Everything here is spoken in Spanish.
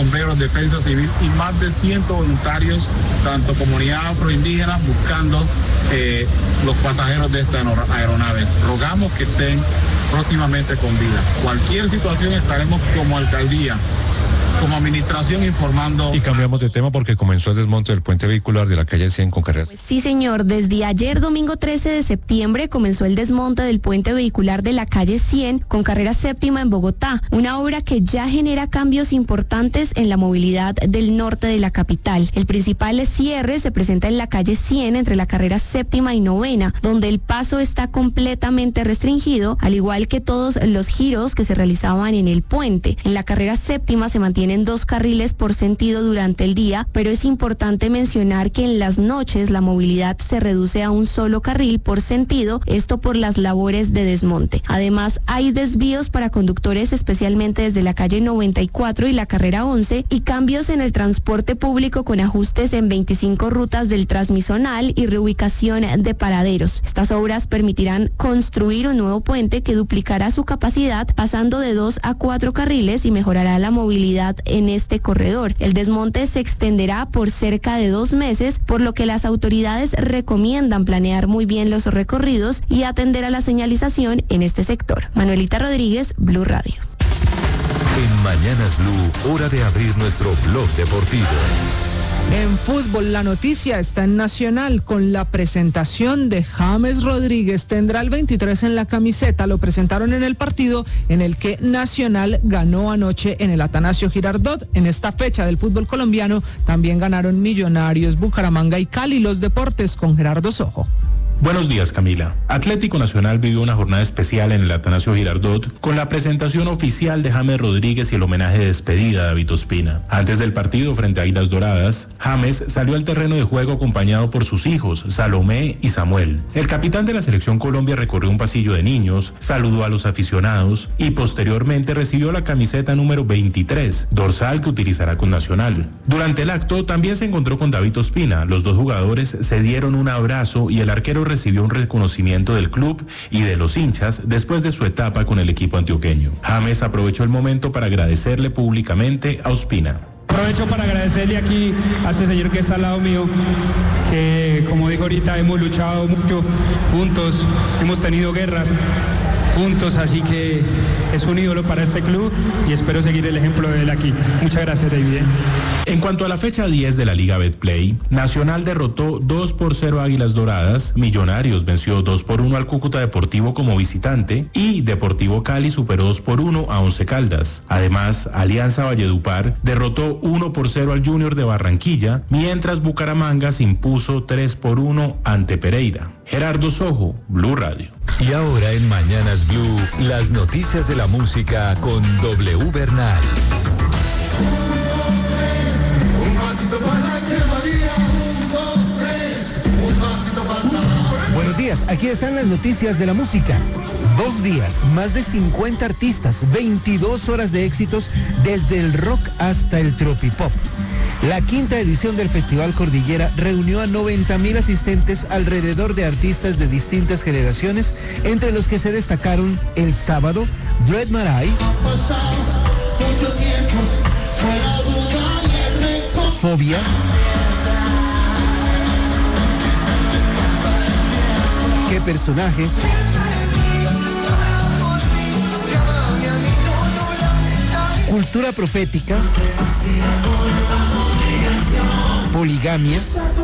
bomberos, defensa civil y más de 100 voluntarios, tanto comunidad afroindígena, buscando los pasajeros de esta aeronave. Rogamos que estén próximamente con vida. Cualquier situación estaremos como alcaldía, como administración informando. Y cambiamos de tema porque comenzó el desmonte del puente vehicular de la calle 100 con carreras. Sí, señor. Desde ayer, domingo 13 de septiembre, comenzó el desmonte del puente vehicular de la calle 100 con carrera séptima en Bogotá. Una obra que ya genera cambios importantes en la movilidad del norte de la capital. El principal cierre se presenta en la calle 100 entre la carrera séptima y novena, donde el paso está completamente restringido, al igual que todos los giros que se realizaban en el puente. En la carrera séptima se mantienen 2 carriles por sentido durante el día, pero es importante mencionar que en las noches la movilidad se reduce a un solo carril por sentido, esto por las labores de desmonte. Además, hay desvíos para conductores, especialmente desde la calle 94 y la carrera 11, y cambios en el transporte público con ajustes en 25 rutas del transmisonal y reubicación de paraderos. Estas obras permitirán construir un nuevo puente que duplicará su capacidad, pasando de 2 a 4 carriles y mejorará la movilidad en este corredor. El desmonte se extenderá por cerca de 2 meses, por lo que las autoridades recomiendan planear muy bien los recorridos y atender a la señalización en este sector. Manuelita Rodríguez, Blue Radio. En Mañanas Blue, hora de abrir nuestro blog deportivo. En fútbol, la noticia está en Nacional con la presentación de James Rodríguez. Tendrá el 23 en la camiseta. Lo presentaron en el partido en el que Nacional ganó anoche en el Atanasio Girardot. En esta fecha del fútbol colombiano también ganaron Millonarios, Bucaramanga y Cali. Los deportes con Gerardo Sojo. Buenos días, Camila. Atlético Nacional vivió una jornada especial en el Atanasio Girardot con la presentación oficial de James Rodríguez y el homenaje de despedida a David Ospina. Antes del partido frente a Águilas Doradas, James salió al terreno de juego acompañado por sus hijos, Salomé y Samuel. El capitán de la Selección Colombia recorrió un pasillo de niños, saludó a los aficionados y posteriormente recibió la camiseta número 23, dorsal que utilizará con Nacional. Durante el acto también se encontró con David Ospina. Los dos jugadores se dieron un abrazo y el arquero recibió un reconocimiento del club y de los hinchas después de su etapa con el equipo antioqueño. James aprovechó el momento para agradecerle públicamente a Ospina. Aprovecho para agradecerle aquí a este señor que está al lado mío, que como dijo ahorita hemos luchado mucho juntos, hemos tenido guerras juntos, así que es un ídolo para este club y espero seguir el ejemplo de él aquí. Muchas gracias, David. En cuanto a la fecha 10 de la Liga Betplay, Nacional derrotó 2-0 a Águilas Doradas, Millonarios venció 2-1 al Cúcuta Deportivo como visitante y Deportivo Cali superó 2-1 a Once Caldas. Además, Alianza Valledupar derrotó 1-0 al Junior de Barranquilla, mientras Bucaramanga se impuso 3-1 ante Pereira. Gerardo Sojo, Blue Radio. Y ahora en Mañanas Blue, las noticias de la música con W Bernal. Buenos días, aquí están las noticias de la música. 2 días, más de 50 artistas, 22 horas de éxitos desde el rock hasta el tropipop. La 5ª edición del Festival Cordillera reunió a 90,000 asistentes alrededor de artistas de distintas generaciones, entre los que se destacaron el sábado Dread Marai, Fobia, ¿Qué personajes?, Cultura Profética, Poligamia,